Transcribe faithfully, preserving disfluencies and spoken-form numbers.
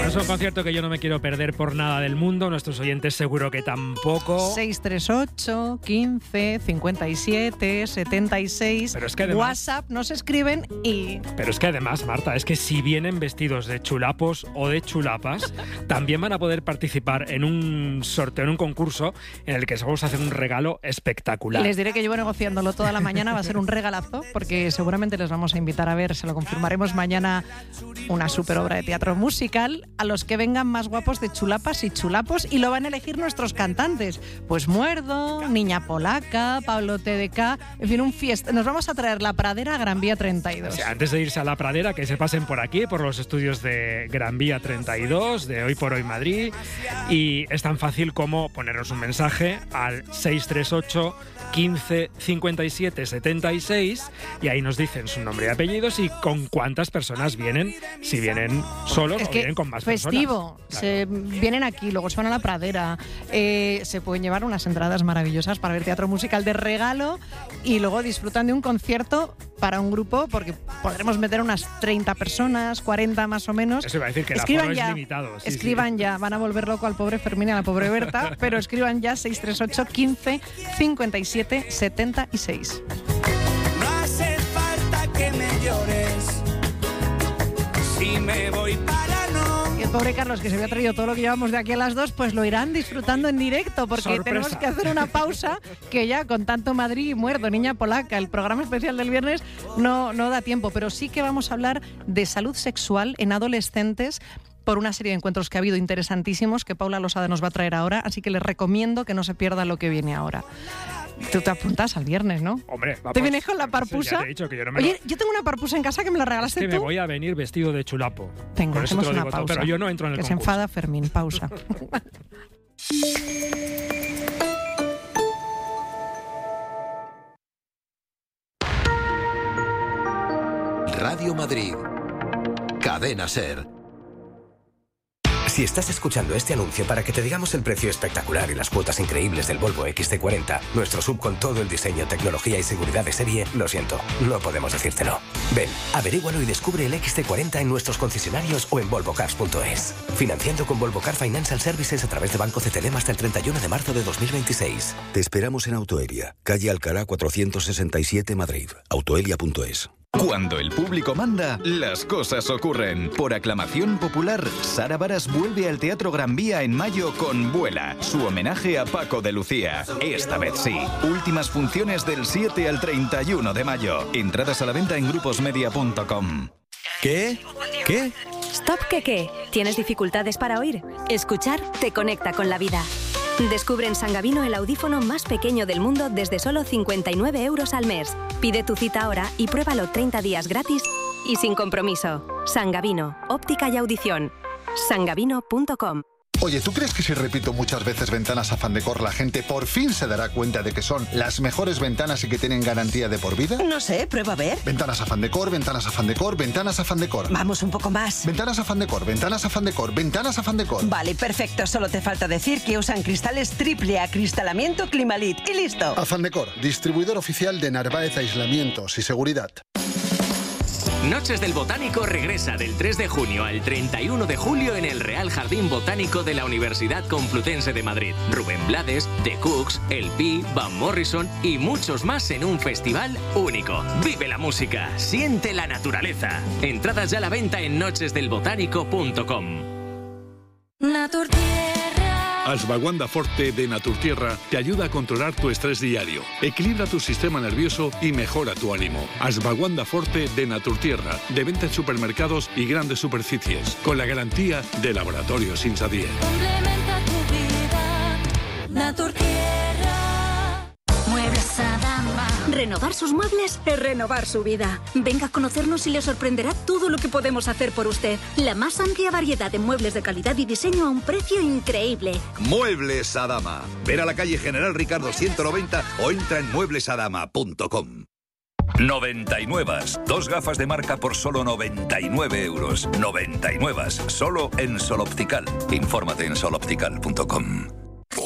Bueno, es un concierto que yo no me quiero perder por nada del mundo. Nuestros oyentes seguro que tampoco. seis tres ocho, quince, cincuenta y siete, setenta y seis. Pero es que además, WhatsApp nos escriben y... Pero es que además, Marta, es que si vienen vestidos de chulapos o de chulapas, también van a poder participar en un sorteo, en un concurso en el que les vamos a hacer un regalo espectacular. Les diré que llevo negociándolo toda la mañana, va a ser un regalazo, porque seguramente les vamos a invitar a ver, se lo confirmaremos mañana, una super obra de teatro musical a los que vengan más guapos de chulapas y chulapos, y lo van a elegir nuestros cantantes. Pues Muerdo, Niña Polaca, Pablo T D K, en fin, un fiesta. Nos vamos a traer La Pradera a Gran Vía treinta y dos. O sea, antes de irse a La Pradera, que se pasen por aquí, por los estudios de Gran Vía treinta y dos, de Hoy por Hoy Madrid, y es tan fácil como ponernos un mensaje al seis tres ocho, quince, cincuenta y siete, setenta y seis, y ahí nos dicen su nombre y apellidos y con cuántas personas vienen, si vienen solos es o que vienen con más festivo, personas. Se vienen aquí, luego se van a La Pradera, eh, se pueden llevar unas entradas maravillosas para ver teatro musical de regalo y luego disfrutan de un concierto para un grupo, porque podremos meter unas treinta personas, cuarenta más o menos. Eso iba a decir que el escriban aforo ya, es limitado. Sí, escriban sí. ya, van a volver loco al pobre Fermín y a la pobre Berta, pero escriban ya seis tres ocho, quince, cincuenta y siete, setenta y seis. No hace falta que me llores si me voy para no. Y el pobre Carlos, que se había traído todo lo que llevamos de aquí a las dos, pues lo irán disfrutando en directo, porque Sorpresa. tenemos que hacer una pausa, que ya con tanto Madrid y Muerto, Niña Polaca, el programa especial del viernes no, no da tiempo, pero sí que vamos a hablar de salud sexual en adolescentes, por una serie de encuentros que ha habido interesantísimos que Paula Losada nos va a traer ahora, así que les recomiendo que no se pierda lo que viene ahora. Tú te apuntas al viernes, ¿no? Hombre, vamos. ¿Te vienes con la parpusa? Ya te he dicho que yo no me Oye, lo... yo tengo una parpusa en casa que me la Es regalaste que tú. me voy a venir vestido de chulapo. Venga, Por eso hacemos te lo una digo todo, pausa. pero yo no entro en el que concurso. se enfada Fermín, pausa. Radio Madrid. Cadena Ser. Si estás escuchando este anuncio para que te digamos el precio espectacular y las cuotas increíbles del Volvo X C cuarenta, nuestro sub con todo el diseño, tecnología y seguridad de serie, lo siento, no podemos decírtelo. Ven, averígualo y descubre el X C cuarenta en nuestros concesionarios o en volvo cars punto es. Financiando con Volvo Car Financial Services a través de Banco C T L M hasta el treinta y uno de marzo de dos mil veintiséis. Te esperamos en Autoelia, calle Alcalá cuatrocientos sesenta y siete, Madrid. autoelia punto es. Cuando el público manda, las cosas ocurren. Por aclamación popular, Sara Varas vuelve al Teatro Gran Vía en mayo con Vuela, su homenaje a Paco de Lucía. Esta vez sí. Últimas funciones del siete al treinta y uno de mayo. Entradas a la venta en grupos media punto com. ¿Qué? ¿Qué? Stop, ¿qué qué? ¿Tienes dificultades para oír? Escuchar te conecta con la vida. Descubre en Sangavino el audífono más pequeño del mundo desde solo cincuenta y nueve euros al mes. Pide tu cita ahora y pruébalo treinta días gratis y sin compromiso. Sangavino, óptica y audición. sangavino punto com. Oye, ¿tú crees que si repito muchas veces ventanas Afán Decor, la gente por fin se dará cuenta de que son las mejores ventanas y que tienen garantía de por vida? No sé, prueba a ver. Ventanas Afán Decor, ventanas Afán Decor, ventanas Afán Decor. Vamos un poco más. Ventanas Afán Decor, ventanas Afán Decor, ventanas Afán Decor. Vale, perfecto. Solo te falta decir que usan cristales triple acristalamiento Climalit y listo. Afán Decor, distribuidor oficial de Narváez Aislamientos y Seguridad. Noches del Botánico regresa del tres de junio al treinta y uno de julio en el Real Jardín Botánico de la Universidad Complutense de Madrid. Rubén Blades, The Cooks, El Pi, Van Morrison y muchos más en un festival único. Vive la música, siente la naturaleza. Entradas ya a la venta en noches del botánico punto com. Naturtierra. Ashwagandha Forte de Naturtierra te ayuda a controlar tu estrés diario, equilibra tu sistema nervioso y mejora tu ánimo. Ashwagandha Forte de Naturtierra, de venta en supermercados y grandes superficies, con la garantía de Laboratorios Insadier. Complementa tu vida. Naturtierra. Muebles Adama. Renovar sus muebles es renovar su vida. Venga a conocernos y le sorprenderá todo lo que podemos hacer por usted. La más amplia variedad de muebles de calidad y diseño a un precio increíble. Muebles Adama. Ver a la calle General Ricardo ciento noventa o entra en muebles adama punto com. noventa y nueve. Dos gafas de marca por solo noventa y nueve euros. noventa y nueve. Solo en Sol Optical. Infórmate en sol optical punto com.